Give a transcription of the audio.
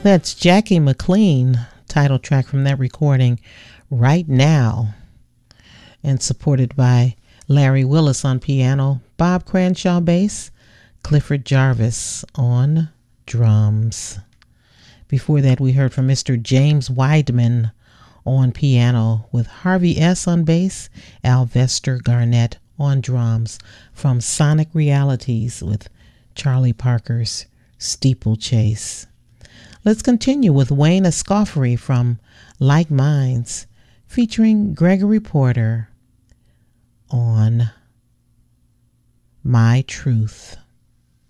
That's Jackie McLean, title track from that recording, Right Now, and supported by Larry Willis on piano, Bob Cranshaw bass, Clifford Jarvis on drums. Before that, we heard from Mr. James Weidman on piano with Harvey S. on bass, Alvester Garnett on drums from Sonic Realities with Charlie Parker's Steeplechase. Let's continue with Wayne Escoffery from Like Minds featuring Gregory Porter on My Truth.